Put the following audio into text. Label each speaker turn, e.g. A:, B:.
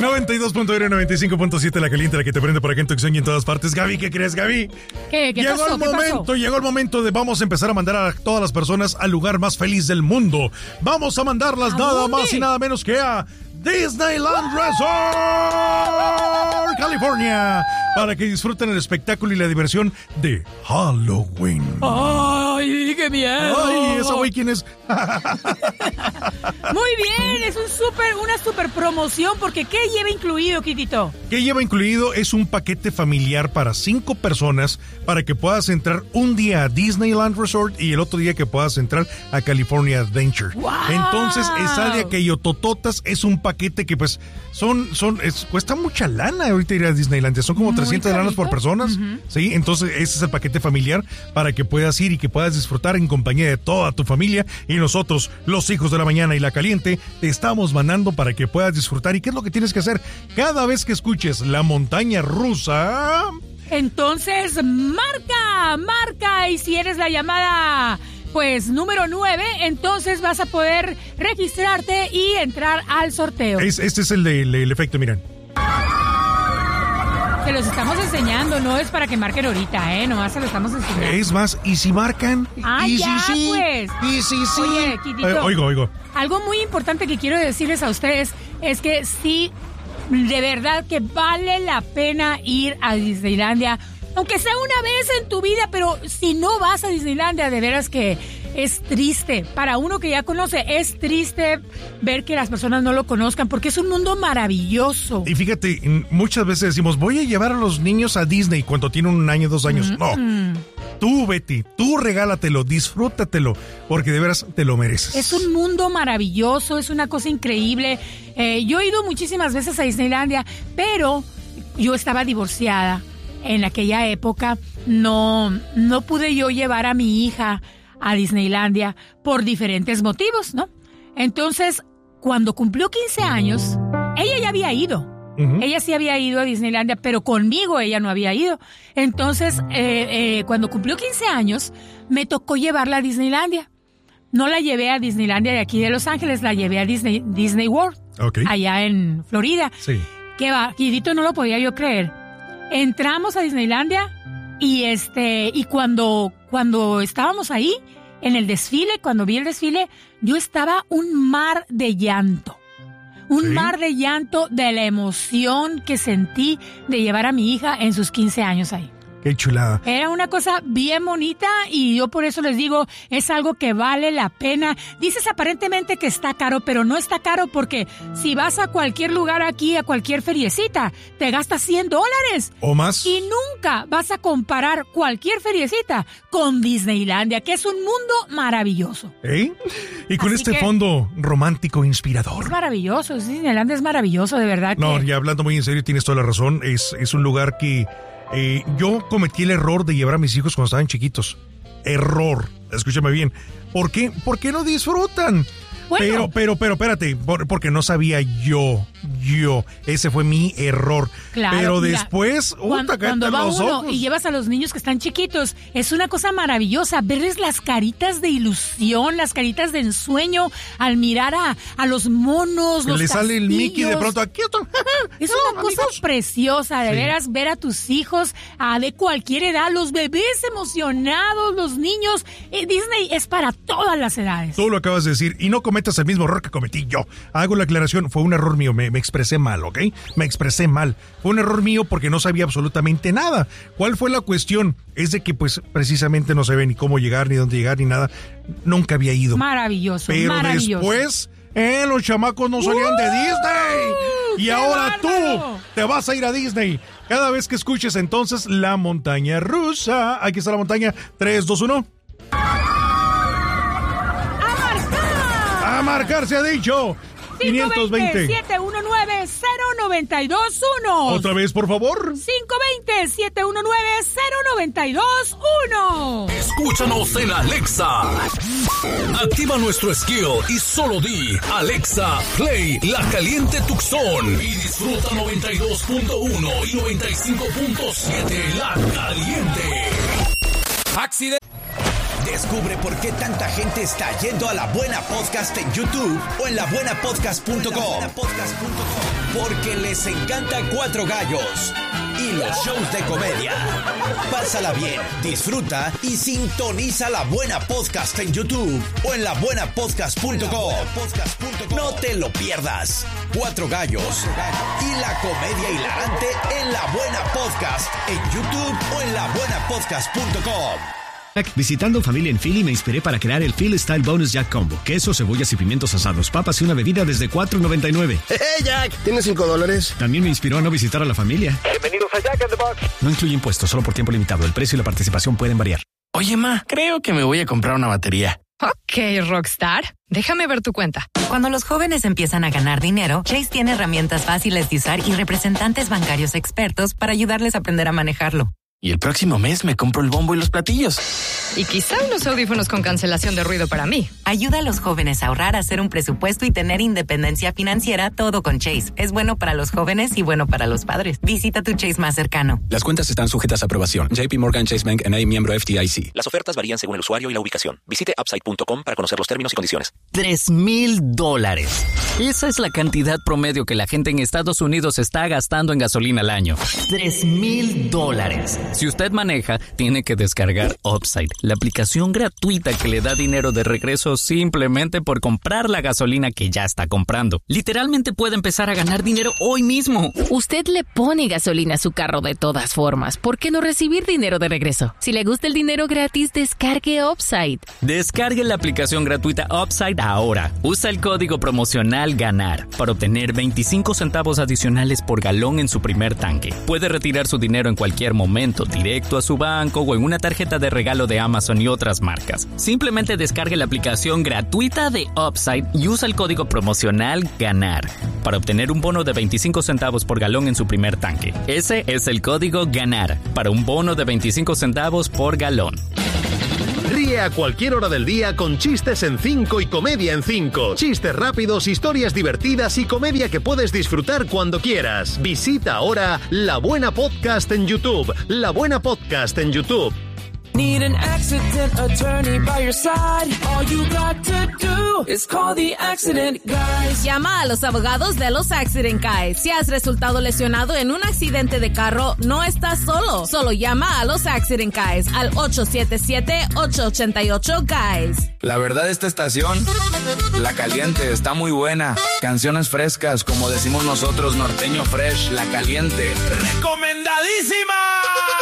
A: 92.1, 95.7, la caliente, la que te prende por acá en Tucson y en todas partes. Gaby, ¿qué crees, Gaby?
B: ¿Qué pasó?
A: Llegó el momento de vamos a empezar a mandar a todas las personas al lugar más feliz del mundo. Vamos a mandarlas nada más y nada menos que a Disneyland Resort, California, para que disfruten el espectáculo y la diversión de Halloween.
B: ¡Ay, qué miedo!
A: ¡Ay, esa güey quién es!
B: Muy bien, es una super promoción, porque ¿qué lleva incluido, Kitito?
A: ¿Qué lleva incluido? Es un paquete familiar para 5 personas para que puedas entrar un día a Disneyland Resort y el otro día que puedas entrar a California Adventure.
B: ¡Wow!
A: Entonces, esa de aquello tototas es un paquete que pues cuesta mucha lana ahorita ir a Disneylandia. Son como 300 lanas por personas. Uh-huh. ¿Sí? Entonces, ese es el paquete familiar para que puedas ir y que puedas disfrutar en compañía de toda tu familia. Y nosotros, los hijos de la mañana y la caliente, te estamos mandando para que puedas disfrutar. ¿Y qué es lo que tienes que hacer? Cada vez que escuches la montaña rusa,
B: entonces marca, y si eres la llamada pues número 9, entonces vas a poder registrarte y entrar al sorteo.
A: Este es el efecto, miren.
B: Se los estamos enseñando, no es para que marquen ahorita, nomás se lo estamos enseñando.
A: Es más, ¿y si marcan?
B: ¿Y ya,
A: si sí?
B: Pues?
A: ¿Y si sí?
B: Oye, Kitito,
A: oigo.
B: Algo muy importante que quiero decirles a ustedes es que sí, de verdad que vale la pena ir a Disneylandia, aunque sea una vez en tu vida, pero si no vas a Disneylandia, de veras que es triste. Para uno que ya conoce, es triste ver que las personas no lo conozcan, porque es un mundo maravilloso.
A: Y fíjate, muchas veces decimos, voy a llevar a los niños a Disney cuando tienen 1 año, 2 años. No, tú Betty, tú regálatelo, disfrútatelo, porque de veras te lo mereces.
B: Es un mundo maravilloso, es una cosa increíble. Yo he ido muchísimas veces a Disneylandia, pero yo estaba divorciada. En aquella época no pude yo llevar a mi hija a Disneylandia por diferentes motivos, ¿no? Entonces, cuando cumplió 15 años, ella ya había ido. Uh-huh. Ella sí había ido a Disneylandia, pero conmigo ella no había ido. Entonces, cuando cumplió 15 años, me tocó llevarla a Disneylandia. No la llevé a Disneylandia de aquí de Los Ángeles, la llevé a Disney World, allá en Florida.
A: Sí.
B: Que va, Kidito, no lo podía yo creer. Entramos a Disneylandia y cuando estábamos ahí en el desfile, cuando vi el desfile, yo estaba un mar de llanto. Mar de llanto de la emoción que sentí de llevar a mi hija en sus 15 años ahí.
A: Qué chulada.
B: Era una cosa bien bonita y yo por eso les digo, es algo que vale la pena. Dices aparentemente que está caro, pero no está caro porque si vas a cualquier lugar aquí, a cualquier feriecita, te gastas $100
A: o más.
B: Y nunca vas a comparar cualquier feriecita con Disneylandia, que es un mundo maravilloso.
A: Y con
B: así
A: fondo romántico inspirador.
B: Es maravilloso, Disneylandia es maravilloso, de verdad.
A: No, ya hablando muy en serio, tienes toda la razón. Es un lugar que yo cometí el error de llevar a mis hijos cuando estaban chiquitos. Error, escúchame bien. ¿Por qué? ¿Por qué no disfrutan? Bueno. Pero espérate, porque no sabía yo. Ese fue mi error.
B: Claro,
A: pero
B: mira,
A: después,
B: cuando va uno y llevas a los niños que están chiquitos, es una cosa maravillosa verles las caritas de ilusión, las caritas de ensueño al mirar a los monos, los
A: le sale el Mickey de pronto aquí.
B: Es una cosa preciosa, de veras, ver a tus hijos de cualquier edad, los bebés emocionados, los niños. Disney es para todas las edades.
A: Tú lo acabas de decir, y no cometas el mismo error que cometí yo. Hago la aclaración, fue un error mío, me expresé mal, ¿ok? Me expresé mal. Fue un error mío porque no sabía absolutamente nada. ¿Cuál fue la cuestión? Es de que pues precisamente no sabía ni cómo llegar, ni dónde llegar, ni nada. Nunca había ido.
B: Maravilloso,
A: pero
B: maravilloso.
A: Después, los chamacos no salían de Disney. Y ahora
B: bárbaro!
A: Tú te vas a ir a Disney. Cada vez que escuches entonces la montaña rusa. Aquí está la montaña. 3, 2, 1. A marcar se ha dicho. 520
B: 719 0921.
A: Otra vez, por favor.
B: 520 719 0921.
C: Escúchanos en Alexa. Activa nuestro skill y solo di Alexa, play La Caliente Tucson y disfruta 92.1 y 95.7 La Caliente. Accidente.
D: Descubre por qué tanta gente está yendo a La Buena Podcast en YouTube o en labuenapodcast.com. porque les encanta Cuatro Gallos y los shows de comedia. Pásala bien, disfruta y sintoniza La Buena Podcast en YouTube o en labuenapodcast.com. No te lo pierdas. Cuatro Gallos y la comedia hilarante en La Buena Podcast en YouTube o en labuenapodcast.com.
E: Visitando familia en Philly me inspiré para crear el Philly Style Bonus Jack Combo. Queso, cebollas y pimientos asados, papas y una bebida desde $4.99.
F: ¡Hey, Jack! ¿Tienes $5?
E: También me inspiró a no visitar a la familia.
G: Bienvenidos a Jack in the Box.
E: No incluye impuestos, solo por tiempo limitado. El precio y la participación pueden variar.
H: Oye, ma, creo que me voy a comprar una batería.
I: Ok, Rockstar. Déjame ver tu cuenta.
J: Cuando los jóvenes empiezan a ganar dinero, Chase tiene herramientas fáciles de usar y representantes bancarios expertos para ayudarles a aprender a manejarlo.
H: Y el próximo mes me compro el bombo y los platillos.
I: Y quizá unos audífonos con cancelación de ruido para mí.
J: Ayuda a los jóvenes a ahorrar, a hacer un presupuesto y tener independencia financiera, todo con Chase. Es bueno para los jóvenes y bueno para los padres. Visita tu Chase más cercano.
K: Las cuentas están sujetas a aprobación. JP Morgan Chase Bank N.A. miembro FDIC.
L: Las ofertas varían según el usuario y la ubicación. Visite upside.com para conocer los términos y condiciones.
M: $3,000. Esa es la cantidad promedio que la gente en Estados Unidos está gastando en gasolina al año.
J: $3,000.
M: Si usted maneja, tiene que descargar Upside, la aplicación gratuita que le da dinero de regreso simplemente por comprar la gasolina que ya está comprando. Literalmente puede empezar a ganar dinero hoy mismo.
N: Usted le pone gasolina a su carro de todas formas. ¿Por qué no recibir dinero de regreso? Si le gusta el dinero gratis, descargue Upside.
M: Descargue la aplicación gratuita Upside ahora. Usa el código promocional GANAR para obtener 25 centavos adicionales por galón en su primer tanque. Puede retirar su dinero en cualquier momento, directo a su banco o en una tarjeta de regalo de Amazon y otras marcas. Simplemente descargue la aplicación gratuita de Upside y usa el código promocional GANAR para obtener un bono de 25 centavos por galón en su primer tanque. Ese es el código GANAR para un bono de 25 centavos por galón.
O: Ríe a cualquier hora del día con Chistes en 5 y Comedia en 5. Chistes rápidos, historias divertidas y comedia que puedes disfrutar cuando quieras. Visita ahora La Buena Podcast en YouTube. La Buena Podcast en YouTube.
P: Need an accident attorney by your side. All you got to do is call the Accident Guys.
Q: Llama a los abogados de los Accident Guys. Si has resultado lesionado en un accidente de carro, no estás solo. Solo llama a los Accident Guys al 877-888-GUYS.
R: La verdad, esta estación, La Caliente, está muy buena. Canciones frescas, como decimos nosotros, norteño fresh, La Caliente.
C: ¡Recomendado!